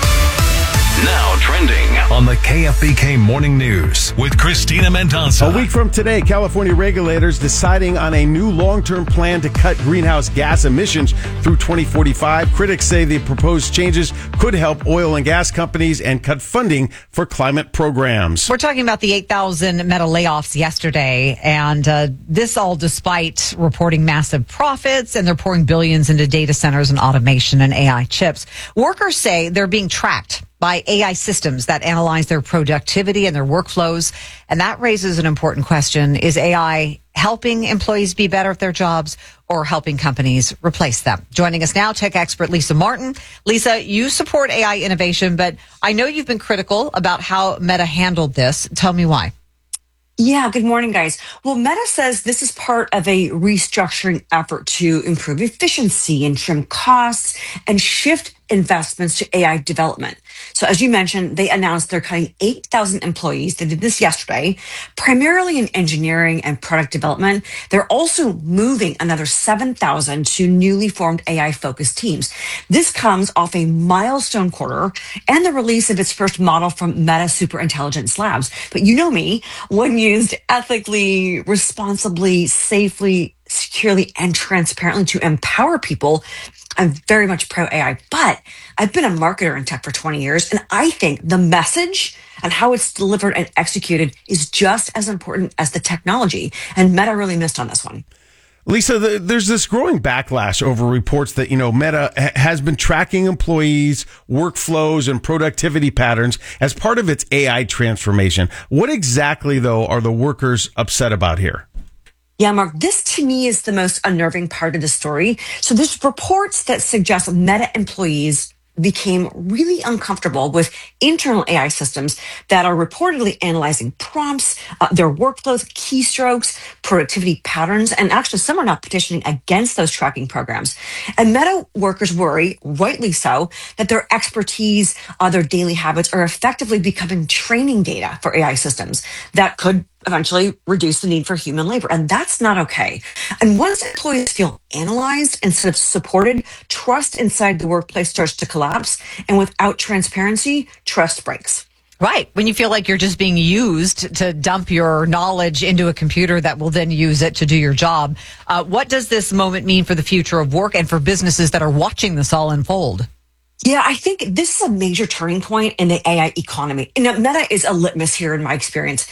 Now trending on the K F B K Morning News with Christina Mendoza. A week from today, California regulators deciding on a new long-term plan to cut greenhouse gas emissions through twenty forty-five. Critics say the proposed changes could help oil and gas companies and cut funding for climate programs. We're talking about the eight thousand Meta layoffs yesterday, and uh, this all despite reporting massive profits, and they're pouring billions into data centers and automation and A I chips. Workers say they're being tracked by A I systems that analyze their productivity and their workflows. And that raises an important question. Is A I helping employees be better at their jobs or helping companies replace them? Joining us now, tech expert Lisa Martin. Lisa, you support A I innovation, but I know you've been critical about how Meta handled this. Tell me why. Yeah, good morning, guys. Well, Meta says this is part of a restructuring effort to improve efficiency and trim costs and shift investments to A I development. So as you mentioned, they announced they're cutting eight thousand employees. They did this yesterday, primarily in engineering and product development. They're also moving another seven thousand to newly formed A I-focused teams. This comes off a milestone quarter and the release of its first model from Meta Superintelligence Labs. But you know me, when used ethically, responsibly, safely, securely, and transparently to empower people, I'm very much pro A I, but I've been a marketer in tech for twenty years, and I think the message and how it's delivered and executed is just as important as the technology, and Meta really missed on this one. Lisa, the, there's this growing backlash over reports that, you know, Meta ha- has been tracking employees, workflows, and productivity patterns as part of its A I transformation. What exactly, though, are the workers upset about here? Yeah, Mark, this to me is the most unnerving part of the story. So there's reports that suggest Meta employees became really uncomfortable with internal A I systems that are reportedly analyzing prompts, uh, their workflows, keystrokes, productivity patterns, and actually some are now petitioning against those tracking programs. And Meta workers worry, rightly so, that their expertise, uh, their daily habits are effectively becoming training data for A I systems that could eventually reduce the need for human labor. And that's not okay. And once employees feel analyzed instead of supported, trust inside the workplace starts to collapse. And without transparency, trust breaks. Right. When you feel like you're just being used to dump your knowledge into a computer that will then use it to do your job. Uh, what does this moment mean for the future of work and for businesses that are watching this all unfold? Yeah, I think this is a major turning point in the A I economy. And Meta is a litmus here in my experience.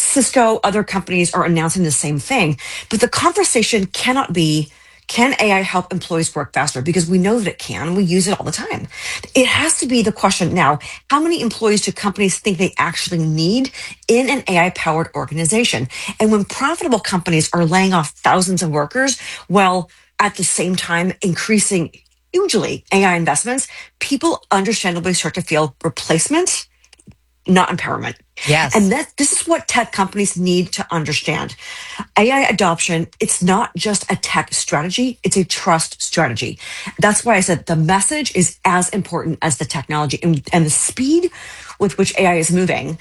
Cisco, other companies are announcing the same thing. But the conversation cannot be, can A I help employees work faster? Because we know that it can. We use it all the time. It has to be the question now, how many employees do companies think they actually need in an A I-powered organization? And when profitable companies are laying off thousands of workers, while at the same time increasing hugely A I investments, people understandably start to feel replacement, not empowerment. Yes. And that this is what tech companies need to understand. A I adoption, it's not just a tech strategy, it's a trust strategy. That's why I said the message is as important as the technology. And, and the speed with which A I is moving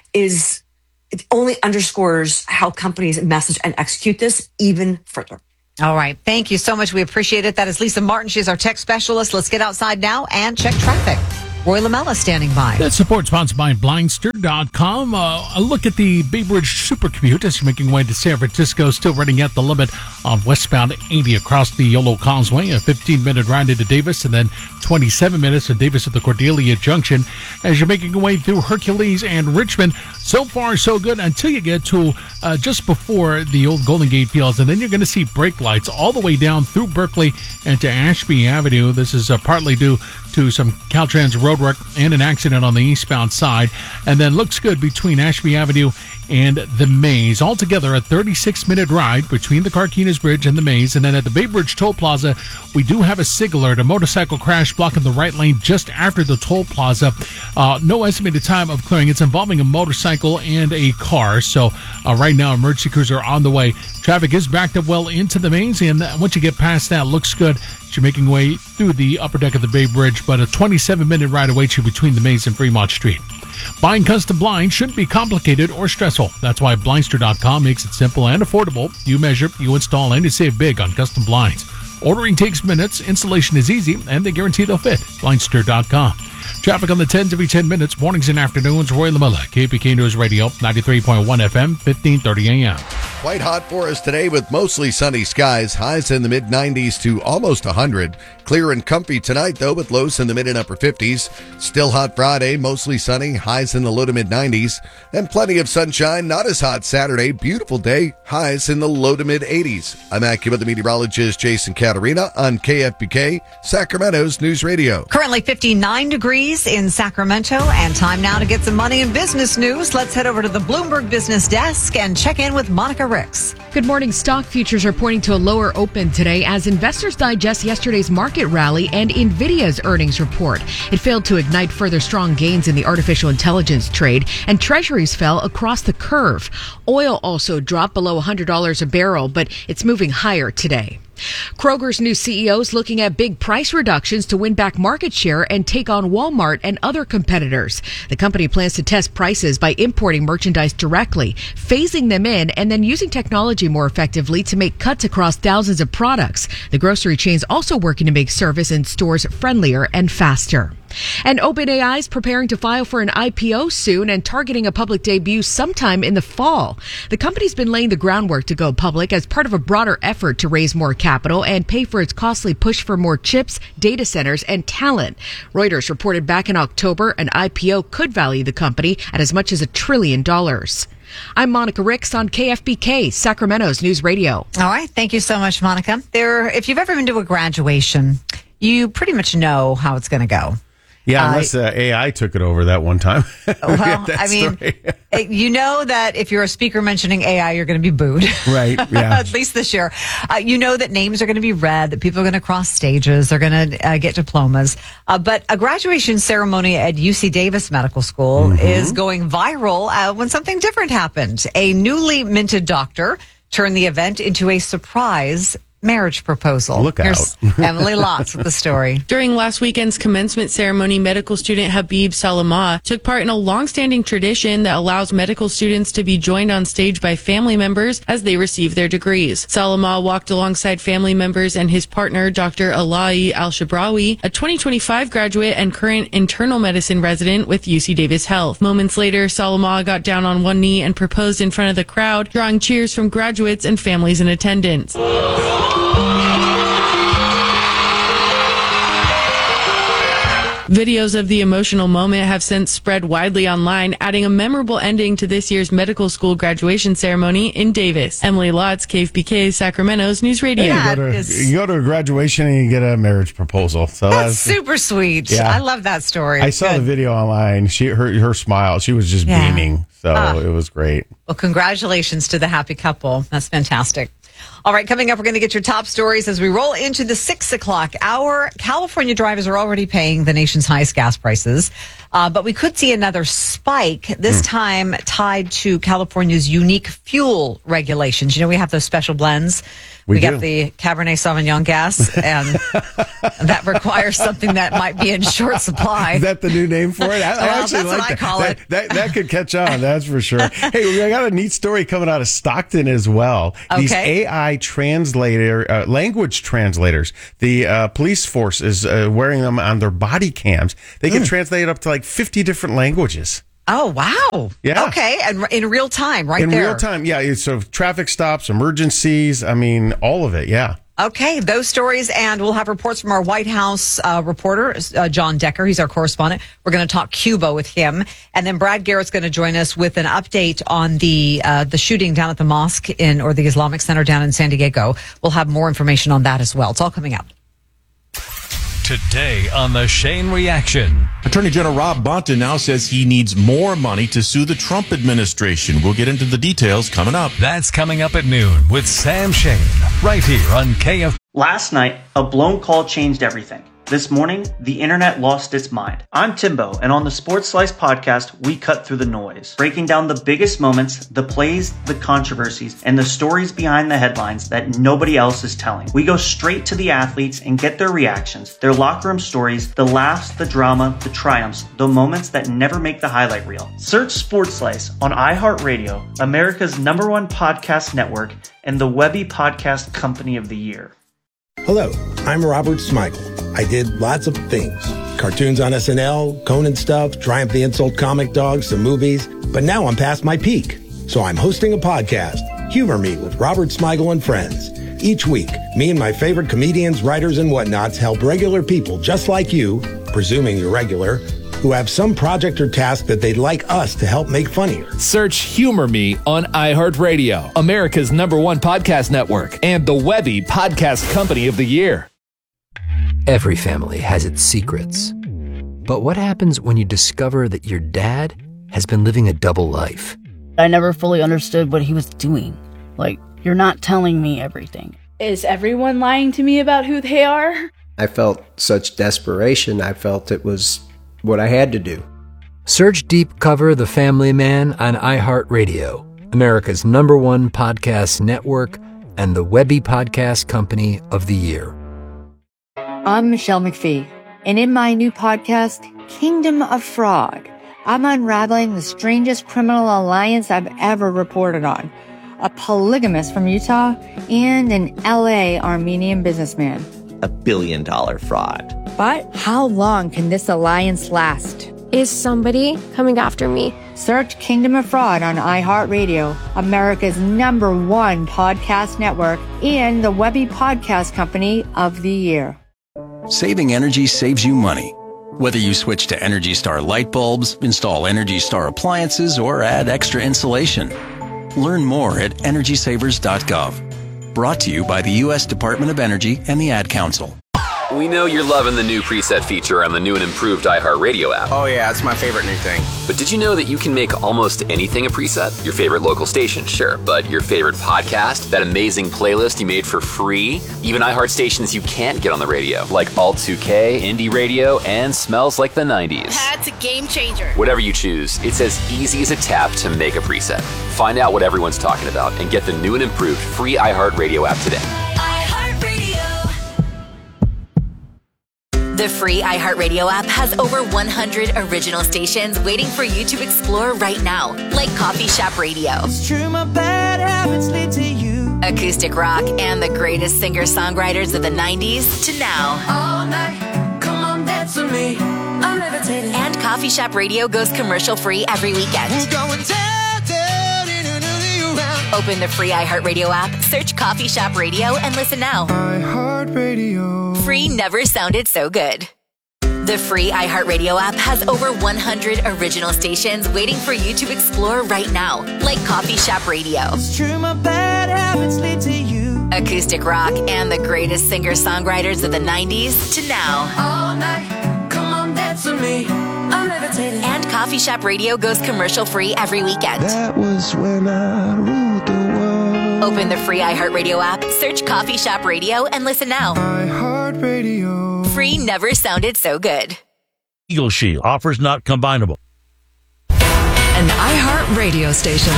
is, it only underscores how companies message and execute this even further. All right. Thank you so much. We appreciate it. That is Lisa Martin. She's our tech specialist. Let's get outside now and check traffic. Roy Lamella standing by. That support sponsored by Blindster dot com. Uh, a look at the Bay Bridge Supercommute as you're making way to San Francisco, still running at the limit on westbound eighty across the Yolo Causeway. A fifteen-minute ride into Davis and then twenty-seven minutes to Davis at the Cordelia Junction as you're making your way through Hercules and Richmond. So far, so good until you get to uh, just before the old Golden Gate Fields, and then you're going to see brake lights all the way down through Berkeley and to Ashby Avenue. This is uh, partly due to some Caltrans roadwork and an accident on the eastbound side, and then looks good between Ashby Avenue and the Maze. Altogether, a thirty-six minute ride between the Carquinez Bridge and the Maze. And then at the Bay Bridge Toll Plaza, we do have a SIG alert, a motorcycle crash blocking the right lane just after the toll plaza. Uh, no estimated time of clearing. It's involving a motorcycle and a car. So uh, right now, emergency crews are on the way. Traffic is backed up well into the Maze, and once you get past that, looks good. You're making way through the upper deck of the Bay Bridge, but a twenty-seven minute ride awaits you between the Maze and Fremont Street. Buying custom blinds shouldn't be complicated or stressful. That's why Blindster dot com makes it simple and affordable. You measure, you install, and you save big on custom blinds. Ordering takes minutes, installation is easy, and they guarantee they'll fit. Blindster dot com. Traffic on the tens every ten minutes, mornings and afternoons. Roy Lamella, K P K News Radio, ninety-three point one F M, fifteen thirty A M. Quite hot for us today with mostly sunny skies. Highs in the mid nineties to almost one hundred. Clear and comfy tonight, though, with lows in the mid and upper fifties. Still hot Friday, mostly sunny. Highs in the low to mid nineties. And plenty of sunshine. Not as hot Saturday. Beautiful day. Highs in the low to mid eighties. I'm AccuWeather meteorologist Jason Caterina on K F B K, Sacramento's News Radio. Currently fifty-nine degrees in Sacramento, and time now to get some money and business news. Let's head over to the Bloomberg Business Desk and check in with Monica Ricks. Good morning. Stock futures are pointing to a lower open today as investors digest yesterday's market rally and NVIDIA's earnings report. It failed to ignite further strong gains in the artificial intelligence trade, and treasuries fell across the curve. Oil also dropped below one hundred dollars a barrel, but it's moving higher today. Kroger's new C E O is looking at big price reductions to win back market share and take on Walmart and other competitors. The company plans to test prices by importing merchandise directly, phasing them in, and then using technology more effectively to make cuts across thousands of products. The grocery chain's also working to make service in stores friendlier and faster. And OpenAI is preparing to file for an I P O soon and targeting a public debut sometime in the fall. The company's been laying the groundwork to go public as part of a broader effort to raise more capital and pay for its costly push for more chips, data centers, and talent. Reuters reported back in October an I P O could value the company at as much as a trillion dollars. I'm Monica Ricks on K F B K, Sacramento's News Radio. All right. Thank you so much, Monica. There, if you've ever been to a graduation, you pretty much know how it's going to go. Yeah, unless uh, A I took it over that one time. Well, I mean, you know that if you're a speaker mentioning A I, you're going to be booed. Right, yeah. At least this year. Uh, you know that names are going to be read, that people are going to cross stages, they're going to uh, get diplomas. Uh, but a graduation ceremony at U C Davis Medical School mm-hmm. is going viral uh, when something different happened. A newly minted doctor turned the event into a surprise marriage proposal. Look out. Here's Emily Lotz with the story. During last weekend's commencement ceremony, medical student Habib Salama took part in a long-standing tradition that allows medical students to be joined on stage by family members as they receive their degrees. Salama walked alongside family members and his partner, Doctor Ala'i Al-Shabrawi, a twenty twenty-five graduate and current internal medicine resident with U C Davis Health. Moments later, Salama got down on one knee and proposed in front of the crowd, drawing cheers from graduates and families in attendance. Videos of the emotional moment have since spread widely online, adding a memorable ending to this year's medical school graduation ceremony in Davis. Emily Lotz, K F B K, Sacramento's News Radio. Yeah, you, go to, is, you go to a graduation and you get a marriage proposal. So that's, that's super sweet. Yeah. I love that story. I saw Good. the video online. She her her smile. She was just yeah. beaming. So uh, it was great. Well, congratulations to the happy couple. That's fantastic. All right, coming up, we're going to get your top stories as we roll into the six o'clock hour. California drivers are already paying the nation's highest gas prices, uh, but we could see another spike, this mm. time tied to California's unique fuel regulations. You know, we have those special blends. We, we got the Cabernet Sauvignon gas, and that requires something that might be in short supply. Is that the new name for it? I, well, I actually that's like what that. I call that, it. That, that, that could catch on, that's for sure. Hey, I got a neat story coming out of Stockton as well. Okay. These A I translator, uh, language translators, the uh, police force is uh, wearing them on their body cams. They can mm. translate up to like fifty different languages. Oh, wow. Yeah. Okay. And in real time, right in there. In real time, yeah. So traffic stops, emergencies, I mean, all of it, yeah. Okay, those stories, and we'll have reports from our White House uh, reporter, uh, John Decker. He's our correspondent. We're going to talk Cuba with him. And then Brad Garrett's going to join us with an update on the uh, the shooting down at the mosque in or the Islamic Center down in San Diego. We'll have more information on that as well. It's all coming up. Today on the Shane Reaction. Attorney General Rob Bonta now says he needs more money to sue the Trump administration. We'll get into the details coming up. That's coming up at noon with Sam Shane, right here on K F. Last night, a blown call changed everything. This morning, the internet lost its mind. I'm Timbo, and on the Sports Slice podcast, we cut through the noise, breaking down the biggest moments, the plays, the controversies, and the stories behind the headlines that nobody else is telling. We go straight to the athletes and get their reactions, their locker room stories, the laughs, the drama, the triumphs, the moments that never make the highlight reel. Search Sports Slice on iHeartRadio, America's number one podcast network, and the Webby Podcast Company of the Year. Hello, I'm Robert Smigel. I did lots of things. Cartoons on S N L, Conan stuff, Triumph the Insult Comic Dog, some movies. But now I'm past my peak. So I'm hosting a podcast, Humor Me with Robert Smigel and Friends. Each week, me and my favorite comedians, writers, and whatnots help regular people just like you, presuming you're regular, who have some project or task that they'd like us to help make funnier. Search Humor Me on iHeartRadio, America's number one podcast network, and the Webby Podcast Company of the Year. Every family has its secrets. But what happens when you discover that your dad has been living a double life? I never fully understood what he was doing. Like, you're not telling me everything. Is everyone lying to me about who they are? I felt such desperation. I felt it was what I had to do. Search Deep Cover The Family Man on iHeartRadio, America's number one podcast network, and the Webby Podcast Company of the Year. I'm Michelle McPhee, and in my new podcast, Kingdom of Fraud, I'm unraveling the strangest criminal alliance I've ever reported on. A polygamist from Utah and an L A Armenian businessman. A billion dollar fraud. But how long can this alliance last? Is somebody coming after me? Search Kingdom of Fraud on iHeartRadio, America's number one podcast network, and the Webby Podcast Company of the Year. Saving energy saves you money. Whether you switch to Energy Star light bulbs, install Energy Star appliances, or add extra insulation. Learn more at energy savers dot gov. Brought to you by the U S Department of Energy and the Ad Council. We know you're loving the new preset feature on the new and improved iHeartRadio app. Oh yeah, it's my favorite new thing. But did you know that you can make almost anything a preset? Your favorite local station, sure, but your favorite podcast, that amazing playlist you made for free, even iHeart stations you can't get on the radio, like Alt two K, Indie Radio, and Smells Like the nineties. That's a game changer. Whatever you choose, it's as easy as a tap to make a preset. Find out what everyone's talking about and get the new and improved free iHeartRadio app today. The free iHeartRadio app has over one hundred original stations waiting for you to explore right now, like Coffee Shop Radio, It's true, my bad habits lead to you. acoustic rock, and the greatest singer-songwriters of the nineties to now. All night, come on, dance with me. I'm levitating. And Coffee Shop Radio goes commercial-free every weekend. We're going down, down, in another round. Open the free iHeartRadio app, search Coffee Shop Radio, and listen now. iHeartRadio. Free never sounded so good. The The free iHeartRadio app has over one hundred original stations waiting for you to explore right now, like Coffee Shop Radio, It's true, my bad habits lead to you. acoustic rock, and the greatest singer-songwriters of the nineties to now. All night, come on, dance with me. I'm levitating. And Coffee Shop Radio goes commercial-free every weekend. That was when I ruled the world. Open the free iHeartRadio app, search Coffee Shop Radio, and listen now. iHeartRadio. Free never sounded so good. Eagle Shield. Offers not combinable. An iHeart radio station.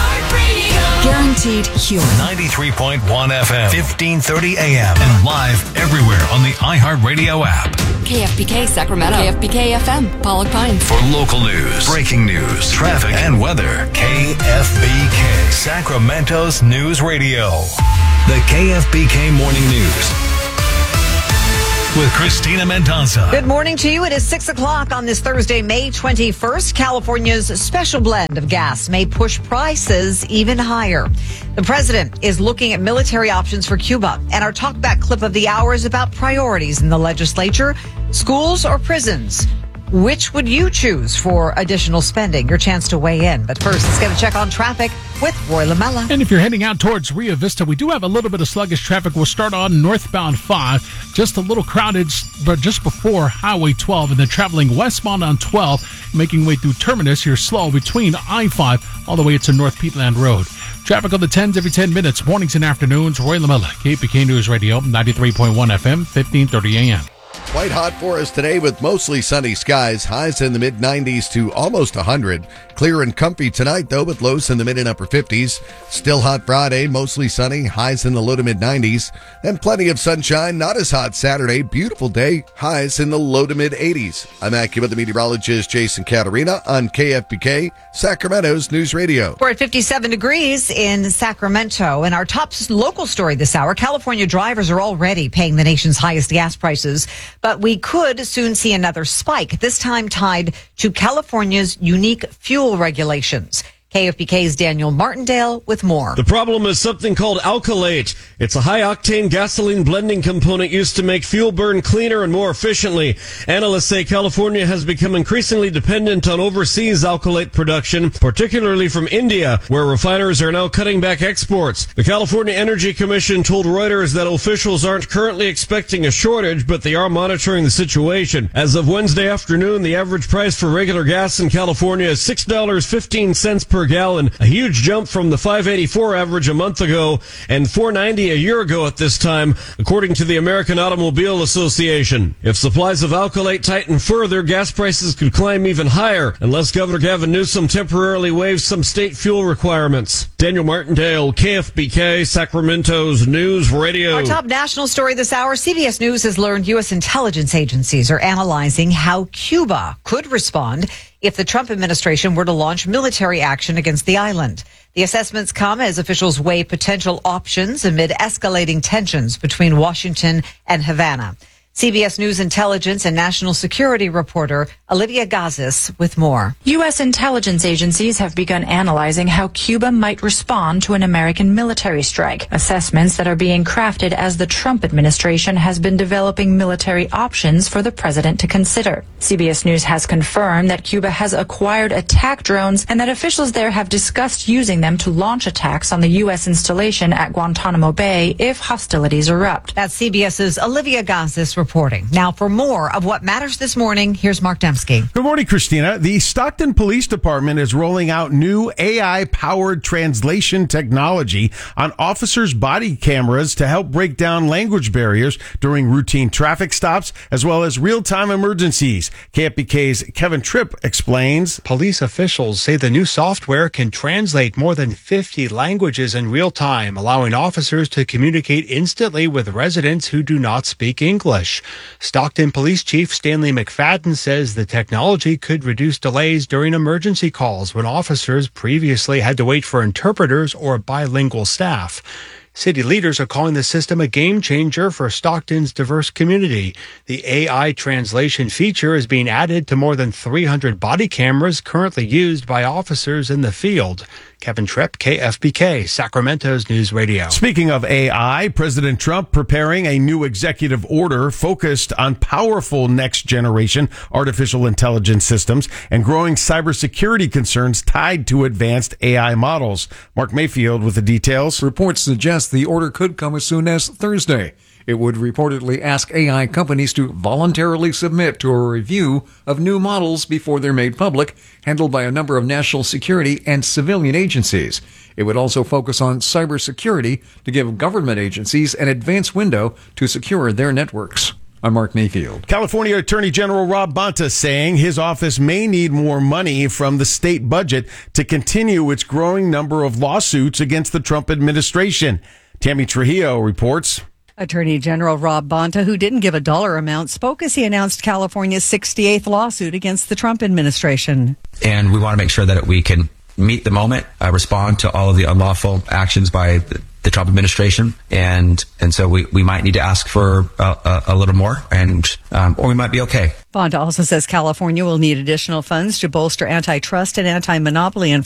Guaranteed humor. ninety-three point one F M, fifteen thirty A M, and live everywhere on the iHeartRadio app. K F B K Sacramento. K F B K F M, Pollock Pines. For local news, breaking news, traffic, and weather, K F B K, Sacramento's news radio. The K F B K Morning News with Christina Mendoza. Good morning to you. It is six o'clock on this Thursday, May twenty-first. California's special blend of gas may push prices even higher. The president is looking at military options for Cuba, and our talkback clip of the hour is about priorities in the legislature, schools or prisons. Which would you choose for additional spending? Your chance to weigh in. But first, let's get a check on traffic with Roy Lamella. And if you're heading out towards Rio Vista, we do have a little bit of sluggish traffic. We'll start on northbound five, just a little crowded, but just before Highway twelve, and then traveling westbound on twelve, making way through Terminus. You're slow between I five all the way to North Peatland Road. Traffic on the tens every ten minutes, mornings and afternoons. Roy Lamella, K P K News Radio, ninety-three point one F M, fifteen thirty A M. Quite hot for us today with mostly sunny skies. Highs in the mid nineties to almost one hundred. Clear and comfy tonight, though, with lows in the mid and upper fifties. Still hot Friday, mostly sunny. Highs in the low to mid nineties. And plenty of sunshine. Not as hot Saturday. Beautiful day. Highs in the low to mid eighties. I'm AccuWeather meteorologist Jason Caterina on K F B K, Sacramento's News Radio. We're at fifty-seven degrees in Sacramento. And our top local story this hour, California drivers are already paying the nation's highest gas prices. But we could soon see another spike, this time tied to California's unique fuel regulations. K F B K's Daniel Martindale with more. The problem is something called alkylate. It's a high-octane gasoline blending component used to make fuel burn cleaner and more efficiently. Analysts say California has become increasingly dependent on overseas alkylate production, particularly from India, where refiners are now cutting back exports. The California Energy Commission told Reuters that officials aren't currently expecting a shortage, but they are monitoring the situation. As of Wednesday afternoon, the average price for regular gas in California is six dollars and fifteen cents per gallon, a huge jump from the five eighty-four average a month ago and four ninety a year ago at this time, according to the American Automobile Association. If supplies of alkylate tighten further, gas prices could climb even higher unless Governor Gavin Newsom temporarily waives some state fuel requirements. Daniel Martindale, K F B K, Sacramento's News Radio. Our top national story this hour, C B S News has learned U S intelligence agencies are analyzing how Cuba could respond if the Trump administration were to launch military action against the island. The assessments come as officials weigh potential options amid escalating tensions between Washington and Havana. C B S News intelligence and national security reporter Olivia Gazis with more. U S intelligence agencies have begun analyzing how Cuba might respond to an American military strike, assessments that are being crafted as the Trump administration has been developing military options for the president to consider. C B S News has confirmed that Cuba has acquired attack drones and that officials there have discussed using them to launch attacks on the U S installation at Guantanamo Bay if hostilities erupt. That's CBS's Olivia Gazis reporting. Now, for more of what matters this morning, here's Mark Dembski. Good morning, Christina. The Stockton Police Department is rolling out new A I-powered translation technology on officers' body cameras to help break down language barriers during routine traffic stops, as well as real-time emergencies. K F B K's Kevin Tripp explains. Police officials say the new software can translate more than fifty languages in real time, allowing officers to communicate instantly with residents who do not speak English. Stockton Police Chief Stanley McFadden says the technology could reduce delays during emergency calls when officers previously had to wait for interpreters or bilingual staff. City leaders are calling the system a game changer for Stockton's diverse community. The A I translation feature is being added to more than three hundred body cameras currently used by officers in the field. Kevin Tripp, K F B K, Sacramento's News Radio. Speaking of A I, President Trump preparing a new executive order focused on powerful next generation artificial intelligence systems and growing cybersecurity concerns tied to advanced A I models. Mark Mayfield with the details. Reports suggest the order could come as soon as Thursday. It would reportedly ask A I companies to voluntarily submit to a review of new models before they're made public, handled by a number of national security and civilian agencies. It would also focus on cybersecurity to give government agencies an advance window to secure their networks. I'm Mark Mayfield. California Attorney General Rob Bonta saying his office may need more money from the state budget to continue its growing number of lawsuits against the Trump administration. Tammy Trujillo reports. Attorney General Rob Bonta, who didn't give a dollar amount, spoke as he announced California's sixty-eighth lawsuit against the Trump administration. And we want to make sure that we can meet the moment, uh, respond to all of the unlawful actions by the, the Trump administration. And and so we, we might need to ask for uh, a, a little more, and um, or we might be okay. Bonta also says California will need additional funds to bolster antitrust and anti-monopoly enforcement.